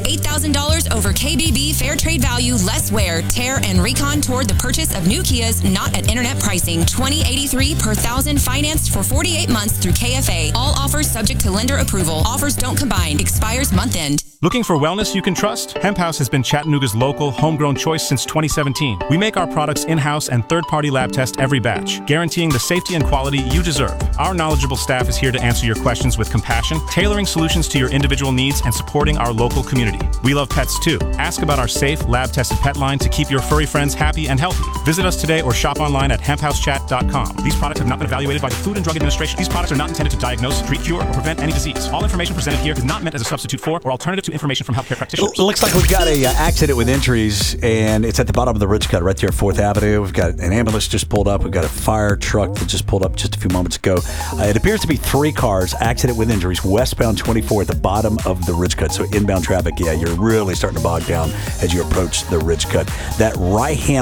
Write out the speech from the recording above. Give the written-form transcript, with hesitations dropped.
$8,000 over KBB fair trade value, less wear, tear, and recon toward the purchase of new Kias not at internet pricing. $20.83 per thousand financed for 48 months through KFA. All offers subject to lender approval. Offers don't combine. Expires month end. Looking for wellness you can trust? Hemp House has been Chattanooga's local, homegrown choice since 2017. We make our products in-house and third-party lab test every batch, guaranteeing the safety and quality you deserve. Our knowledgeable staff is here to answer your questions with compassion, tailoring solutions to your individual needs and supporting our local community. We love pets too. Ask about our safe, lab-tested pet line to keep your furry friends happy and healthy. Visit us today or shop online at hemphousechat.com. These products have not been evaluated by the Food and Drug Administration. These products are not intended to diagnose, treat, cure, or prevent any disease. All information presented here is not meant as a substitute for or alternative to information from healthcare practitioners. Looks like we've got a accident with injuries, and it's at the bottom of the Ridge Cut right there at 4th Avenue. We've got an ambulance just pulled up. We've got a fire truck that just pulled up just a few moments ago. It appears to be 3 cars, accident with injuries, westbound 24 at the bottom of the Ridge Cut. So inbound traffic, yeah, you're really starting to bog down as you approach the Ridge Cut. That right-hand